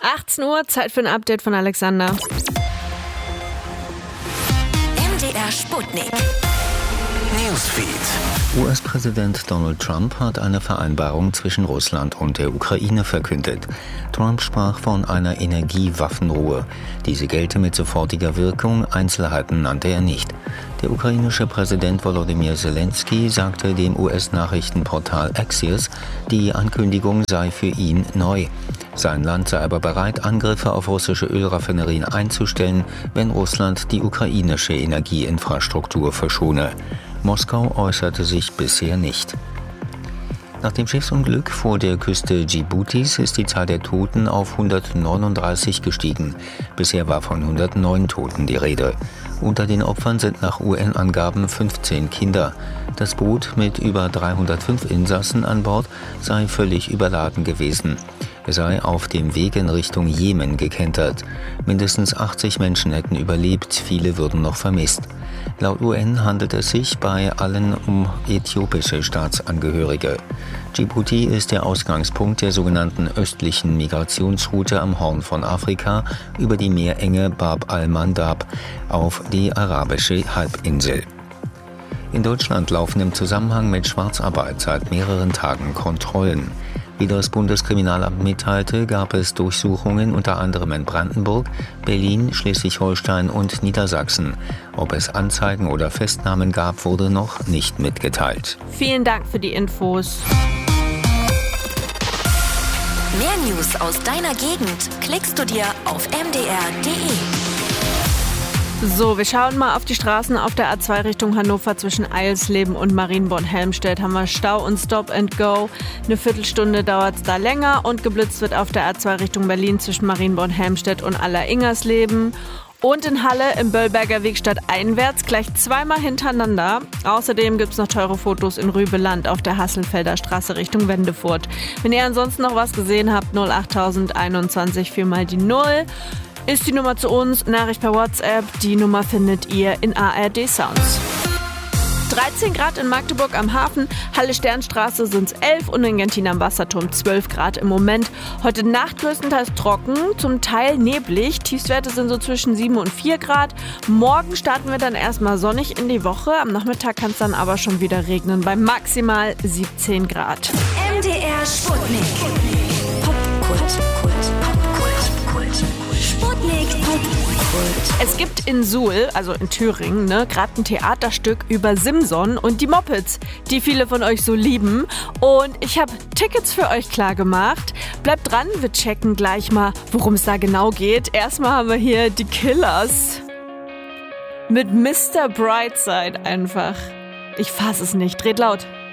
18 Uhr, Zeit für ein Update von Alexander. MDR Sputnik. Newsfeed. US-Präsident Donald Trump hat eine Vereinbarung zwischen Russland und der Ukraine verkündet. Trump sprach von einer Energiewaffenruhe. Diese gelte mit sofortiger Wirkung, Einzelheiten nannte er nicht. Der ukrainische Präsident Volodymyr Zelensky sagte dem US-Nachrichtenportal Axios, die Ankündigung sei für ihn neu. Sein Land sei aber bereit, Angriffe auf russische Ölraffinerien einzustellen, wenn Russland die ukrainische Energieinfrastruktur verschone. Moskau äußerte sich bisher nicht. Nach dem Schiffsunglück vor der Küste Dschibutis ist die Zahl der Toten auf 139 gestiegen. Bisher war von 109 Toten die Rede. Unter den Opfern sind nach UN-Angaben 15 Kinder. Das Boot mit über 305 Insassen an Bord sei völlig überladen gewesen. Er sei auf dem Weg in Richtung Jemen gekentert. Mindestens 80 Menschen hätten überlebt, viele würden noch vermisst. Laut UN handelt es sich bei allen um äthiopische Staatsangehörige. Djibouti ist der Ausgangspunkt der sogenannten östlichen Migrationsroute am Horn von Afrika über die Meerenge Bab al-Mandab auf die arabische Halbinsel. In Deutschland laufen im Zusammenhang mit Schwarzarbeit seit mehreren Tagen Kontrollen. Wie das Bundeskriminalamt mitteilte, gab es Durchsuchungen unter anderem in Brandenburg, Berlin, Schleswig-Holstein und Niedersachsen. Ob es Anzeigen oder Festnahmen gab, wurde noch nicht mitgeteilt. Vielen Dank für die Infos. Mehr News aus deiner Gegend klickst du dir auf mdr.de. So, wir schauen mal auf die Straßen auf der A2 Richtung Hannover zwischen Eilsleben und Marienborn-Helmstedt. Haben wir Stau und Stop and Go. Eine Viertelstunde dauert es da länger und geblitzt wird auf der A2 Richtung Berlin zwischen Marienborn-Helmstedt und Aller-Ingersleben. Und in Halle im Böllberger Weg stadteinwärts gleich zweimal hintereinander. Außerdem gibt es noch teure Fotos in Rübeland auf der Hasselfelder Straße Richtung Wendefurt. Wenn ihr ansonsten noch was gesehen habt, 08021 4 mal die 0. Ist die Nummer zu uns, Nachricht per WhatsApp. Die Nummer findet ihr in ARD Sounds. 13 Grad in Magdeburg am Hafen, Halle-Sternstraße sind es 11 und in Gentin am Wasserturm 12 Grad im Moment. Heute Nacht größtenteils trocken, zum Teil neblig. Tiefstwerte sind so zwischen 7 und 4 Grad. Morgen starten wir dann erstmal sonnig in die Woche. Am Nachmittag kann es dann aber schon wieder regnen bei maximal 17 Grad. MDR Sputnik. Popkult. Sputnik. Es gibt in Suhl, also in Thüringen, gerade ein Theaterstück über Simson und die Mopeds, die viele von euch so lieben. Und ich habe Tickets für euch klar gemacht. Bleibt dran, wir checken gleich mal, worum es da genau geht. Erstmal haben wir hier die Killers mit Mr. Brightside einfach. Ich fass es nicht, dreht laut.